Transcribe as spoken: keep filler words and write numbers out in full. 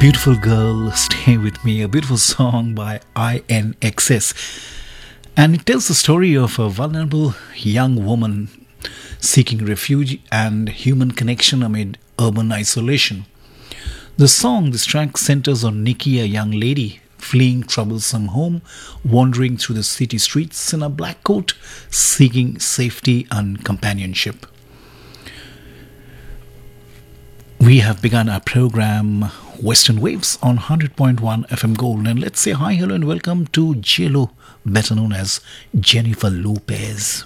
Beautiful Girl, Stay With Me, a beautiful song by I N X S. And it tells the story of a vulnerable young woman seeking refuge and human connection amid urban isolation. The song, this track centers on Nikki, a young lady fleeing troublesome home, wandering through the city streets in a black coat, seeking safety and companionship. We have begun our program Western Waves on one hundred point one F M Gold, and let's say hi, hello and welcome to J Lo, better known as Jennifer Lopez.